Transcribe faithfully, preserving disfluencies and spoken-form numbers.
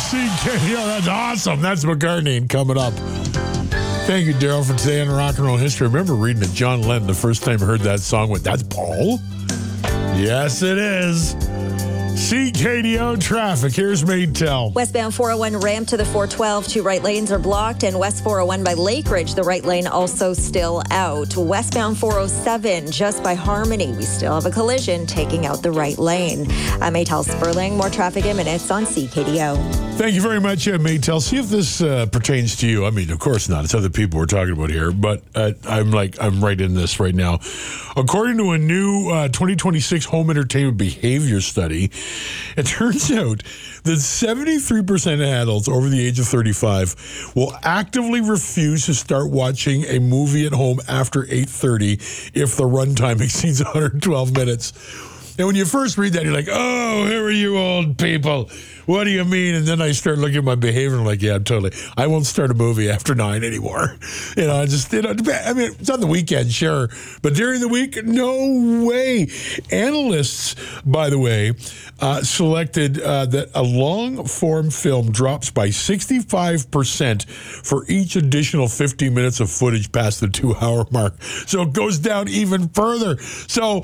C K D O. That's awesome. That's McCartney coming up. Thank you, Daryl, for today in rock and roll history. I remember reading that John Lennon the first time I heard that song went, that's Paul? Yes, it is. C K D O traffic. Here's Maytel. Westbound four oh one ramp to the four twelve. Two right lanes are blocked. And West four oh one by Lake Ridge, the right lane also still out. Westbound four oh seven just by Harmony. We still have a collision taking out the right lane. I'm Maytel Sperling. More traffic in minutes on C K D O. Thank you very much, uh, Maytel. See if this uh, pertains to you. I mean, of course not. It's other people we're talking about here. But uh, I'm like, I'm right in this right now. According to a new uh, twenty twenty-six home entertainment behavior study, it turns out that seventy-three percent of adults over the age of thirty-five will actively refuse to start watching a movie at home after eight thirty if the runtime exceeds one hundred twelve minutes. And when you first read that, you're like, oh, here are you old people. What do you mean? And then I start looking at my behavior and I'm like, yeah, totally. I won't start a movie after nine anymore. You know, I just, you know, I mean, it's on the weekend, sure. But during the week, no way. Analysts, by the way, uh, selected uh, that a long-form film drops by sixty-five percent for each additional fifty minutes of footage past the two-hour mark. So it goes down even further. So